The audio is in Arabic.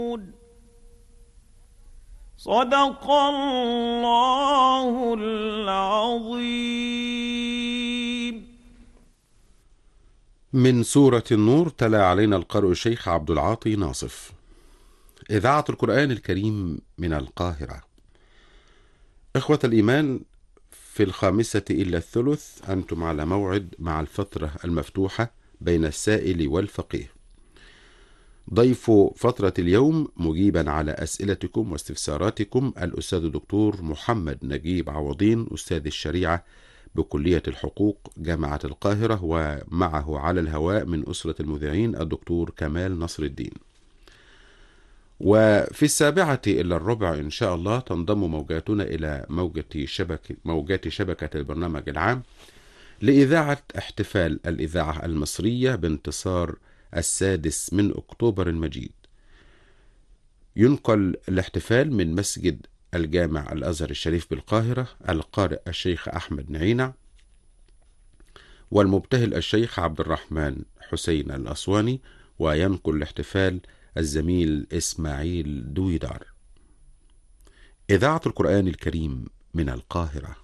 صدق الله العظيم. من سورة النور تلا علينا القارئ الشيخ عبد العاطي ناصف. إذاعة القرآن الكريم من القاهرة. إخوة الإيمان، في 5:55 أنتم على موعد مع الفترة المفتوحة بين السائل والفقيه. ضيف فترة اليوم مجيبا على أسئلتكم واستفساراتكم الأستاذ الدكتور محمد نجيب عوضين، أستاذ الشريعة بكلية الحقوق جامعة القاهرة، ومعه على الهواء من أسرة المذيعين الدكتور كمال نصر الدين. وفي 7:15 إن شاء الله تنضم موجاتنا إلى موجات شبكة البرنامج العام لإذاعة احتفال الإذاعة المصرية بانتصار 6 من أكتوبر المجيد. ينقل الاحتفال من مسجد الجامع الأزهر الشريف بالقاهرة القارئ الشيخ أحمد نعينة، والمبتهل الشيخ عبد الرحمن حسين الأسواني، وينقل الاحتفال الزميل إسماعيل دويدار. إذاعة القرآن الكريم من القاهرة.